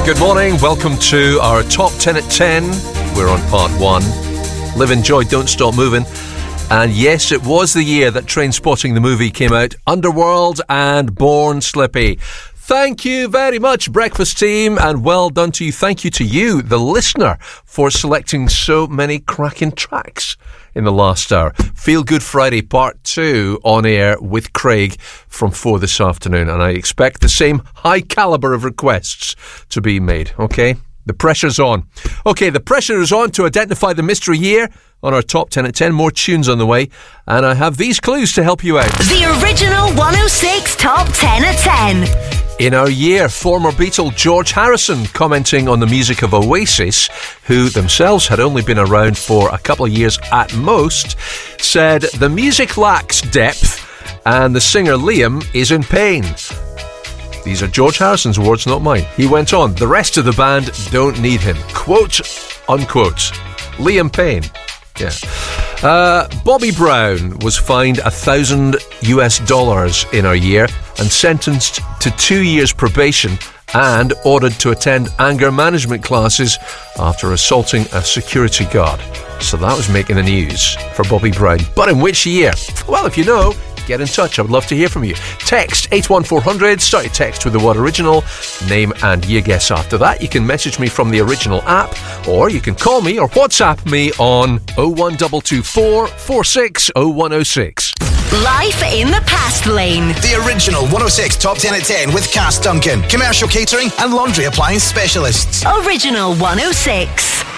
Good morning, welcome to our Top 10 at 10. We're on part 1. Live, enjoy, don't stop moving. And yes, it was the year that Trainspotting the movie came out. Underworld and Born Slippy. Thank you very much, Breakfast team, and well done to you. Thank you to you, the listener, for selecting so many cracking tracks in the last hour. Feel Good Friday Part 2 on air with Craig from 4 this afternoon, and I expect the same high calibre of requests to be made, okay? The pressure's on. Okay, the pressure is on to identify the mystery year on our Top 10 at 10. More tunes on the way, and I have these clues to help you out. The original 106 Top 10 at 10. In our year, former Beatle George Harrison, commenting on the music of Oasis, who themselves had only been around for a couple of years at most, said the music lacks depth and the singer Liam is in pain. These are George Harrison's words, not mine. He went on, the rest of the band don't need him. Quote, unquote. Liam Payne. Yeah. Bobby Brown was fined $1,000 in our year and sentenced to 2 years probation and ordered to attend anger management classes after assaulting a security guard. So that was making the news for Bobby Brown. But in which year? Well, if you know, get in touch. I would love to hear from you. Text 81400, start your text with the word original, name and year guess after that. You can message me from the original app, or you can call me or WhatsApp me on 01224 460106. Life in the Past Lane. The original 106 Top 10 at 10 with Cass Duncan. Commercial catering and laundry appliance specialists. Original 106.